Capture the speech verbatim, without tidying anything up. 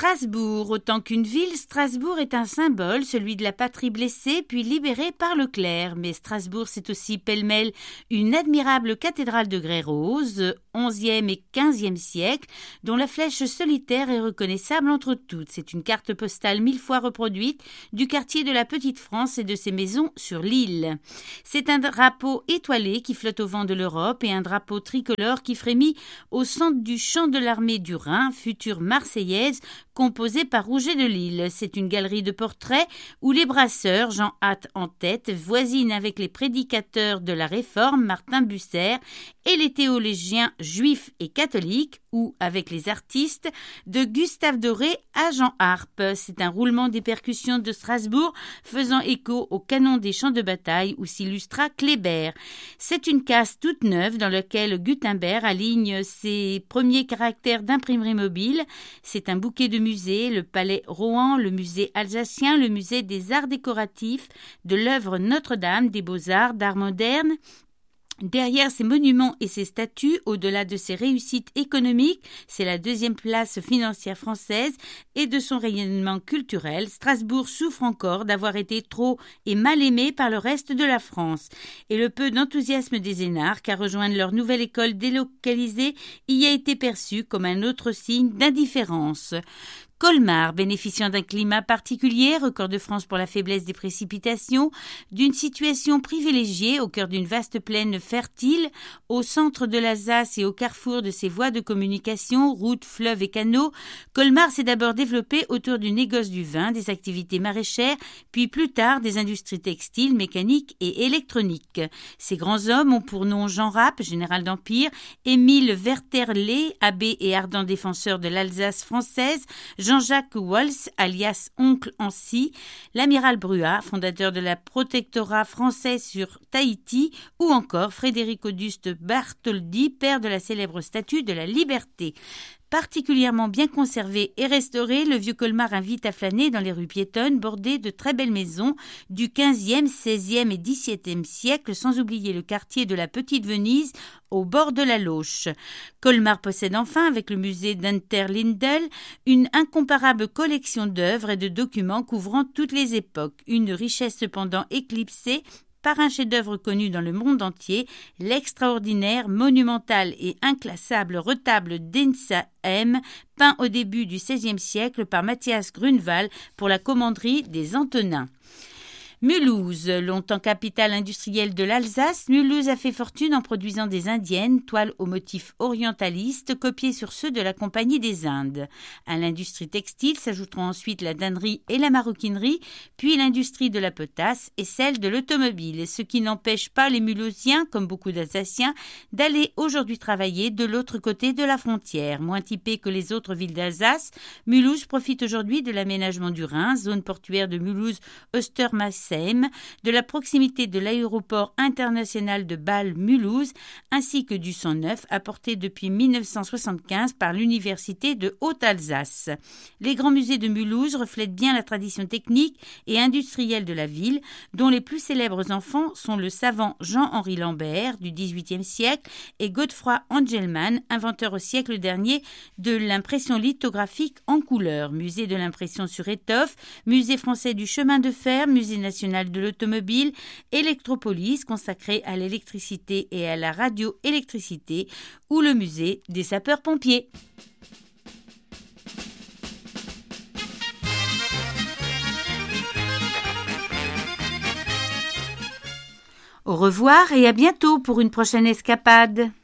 Strasbourg, autant qu'une ville, Strasbourg est un symbole, celui de la patrie blessée puis libérée par Leclerc. Mais Strasbourg, c'est aussi pêle-mêle une admirable cathédrale de grès rose, onzième et quinzième siècle, dont la flèche solitaire est reconnaissable entre toutes. C'est une carte postale mille fois reproduite du quartier de la Petite France et de ses maisons sur l'île. C'est un drapeau étoilé qui flotte au vent de l'Europe et un drapeau tricolore qui frémit au centre du champ de l'armée du Rhin, future marseillaise, composée par Rouget de Lille. C'est une galerie de portraits où les brasseurs, Jean Hart en tête, voisinent avec les prédicateurs de la Réforme, Martin Bucer, et les théologiens juifs et catholiques, ou avec les artistes, de Gustave Doré à Jean Harpe. C'est un roulement des percussions de Strasbourg faisant écho au canon des champs de bataille où s'illustra Kléber. C'est une case toute neuve dans laquelle Gutenberg aligne ses premiers caractères d'imprimerie mobile. C'est un bouquet de musées, le Palais Rohan, le musée alsacien, le musée des arts décoratifs, de l'œuvre Notre-Dame, des beaux-arts, d'art moderne. Derrière ces monuments et ces statues, au-delà de ses réussites économiques, c'est la deuxième place financière française et de son rayonnement culturel. Strasbourg souffre encore d'avoir été trop et mal aimé par le reste de la France. Et le peu d'enthousiasme des énarques à rejoindre leur nouvelle école délocalisée y a été perçu comme un autre signe d'indifférence. Colmar, bénéficiant d'un climat particulier, record de France pour la faiblesse des précipitations, d'une situation privilégiée au cœur d'une vaste plaine fertile, au centre de l'Alsace et au carrefour de ses voies de communication, routes, fleuves et canaux, Colmar s'est d'abord développé autour du négoce du vin, des activités maraîchères, puis plus tard des industries textiles, mécaniques et électroniques. Ces grands hommes ont pour nom Jean Rapp, général d'Empire, Émile Verterlé, abbé et ardent défenseur de l'Alsace française, Jean-Jacques Wals, alias Oncle Ancy, l'amiral Bruat, fondateur de la protectorat français sur Tahiti, ou encore Frédéric Auguste Bartholdi, père de la célèbre statue de la Liberté. Particulièrement bien conservé et restauré, le vieux Colmar invite à flâner dans les rues piétonnes bordées de très belles maisons du quinzième, seizième et dix-septième siècle, sans oublier le quartier de la Petite Venise au bord de la Lauche. Colmar possède enfin, avec le musée d'Unterlindel, une incomparable collection d'œuvres et de documents couvrant toutes les époques, une richesse cependant éclipsée par un chef-d'œuvre connu dans le monde entier, l'extraordinaire, monumental et inclassable retable d'Ensheim, peint au début du seizième siècle par Matthias Grunewald pour la commanderie des Antonins. Mulhouse, longtemps capitale industrielle de l'Alsace, Mulhouse a fait fortune en produisant des indiennes, toiles aux motifs orientalistes, copiées sur ceux de la Compagnie des Indes. À l'industrie textile s'ajouteront ensuite la dannerie et la maroquinerie, puis l'industrie de la potasse et celle de l'automobile, ce qui n'empêche pas les Mulhousiens, comme beaucoup d'Alsaciens, d'aller aujourd'hui travailler de l'autre côté de la frontière. Moins typée que les autres villes d'Alsace, Mulhouse profite aujourd'hui de l'aménagement du Rhin, zone portuaire de Mulhouse-Ostermasse, de la proximité de l'aéroport international de Bâle-Mulhouse, ainsi que du sang neuf apporté depuis mille neuf cent soixante-quinze par l'Université de Haute-Alsace. Les grands musées de Mulhouse reflètent bien la tradition technique et industrielle de la ville, dont les plus célèbres enfants sont le savant Jean-Henri Lambert du dix-huitième siècle et Godefroy Engelmann, inventeur au siècle dernier de l'impression lithographique en couleur. Musée de l'impression sur étoffe, musée français du chemin de fer, musée national de l'automobile, Électropolis consacré à l'électricité et à la radioélectricité, ou le musée des sapeurs-pompiers. Au revoir et à bientôt pour une prochaine escapade.